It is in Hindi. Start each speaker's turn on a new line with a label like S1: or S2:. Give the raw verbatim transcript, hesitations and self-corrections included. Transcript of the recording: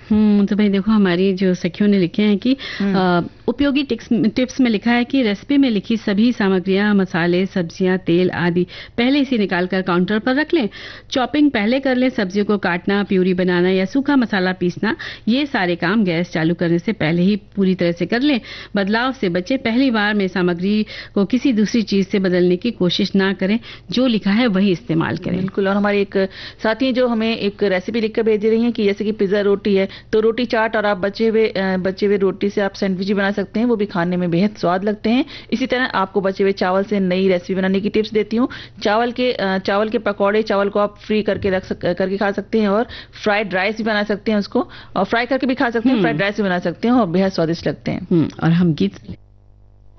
S1: हम्म तो भाई देखो, हमारी जो सखियों ने लिखे हैं कि आ, उपयोगी टिप्स टिप्स में लिखा है कि रेसिपी में लिखी सभी सामग्रियां, मसाले, सब्जियां, तेल आदि पहले से निकाल कर काउंटर पर रख लें। चॉपिंग पहले कर लें। सब्जियों को काटना, प्यूरी बनाना या सूखा मसाला पीसना, ये सारे काम गैस चालू करने से पहले ही पूरी तरह से कर लें। बदलाव से बचे। पहली बार में सामग्री को किसी दूसरी चीज से बदलने की कोशिश ना करें। जो लिखा है वही इस्तेमाल करें।
S2: बिल्कुल। और हमारी एक साथी जो हमें एक रेसिपी लिखकर भेज रही हैं कि जैसे कि पिज्जा रोटी है, तो रोटी चाट और आप बचे हुए बचे हुए रोटी से आप सैंडविच भी बना सकते हैं, वो भी खाने में बेहद स्वाद लगते हैं। इसी तरह आपको बचे हुए चावल से नई रेसिपी बनाने की टिप्स देती हूँ। चावल के चावल के पकौड़े, चावल को आप फ्री करके रख सक, करके खा सकते हैं, और फ्राइड राइस भी बना सकते हैं उसको, और फ्राई करके भी खा सकते हैं, फ्राइड राइस भी बना सकते हैं, और बेहद स्वादिष्ट लगते हैं।
S1: और हम गीत